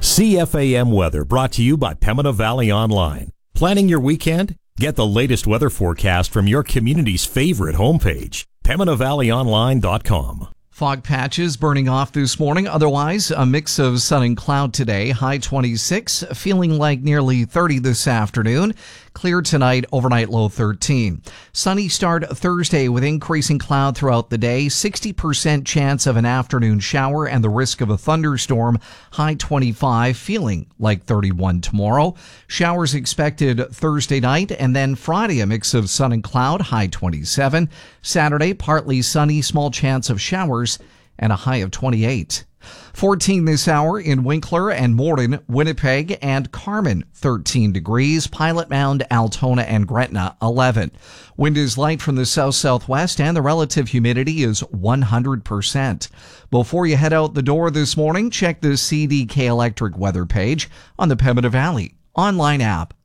CFAM weather brought to you by Pembina Valley Online. Planning your weekend? Get the latest weather forecast from your community's favorite homepage, PembinaValleyOnline.com. Fog patches burning off this morning. Otherwise, a mix of sun and cloud today. High 26, feeling like nearly 30 this afternoon. Clear tonight, overnight low 13. Sunny start Thursday with increasing cloud throughout the day. 60% chance of an afternoon shower and the risk of a thunderstorm. High 25, feeling like 31 tomorrow. Showers expected Thursday night, and then Friday a mix of sun and cloud. High 27. Saturday partly sunny, small chance of showers and a high of 28. 14 this hour in Winkler and Morden, Winnipeg and Carman, 13 degrees. Pilot Mound, Altona and Gretna, 11. Wind is light from the south-southwest and the relative humidity is 100%. Before you head out the door this morning, check the CDK Electric weather page on the Pembina Valley online app.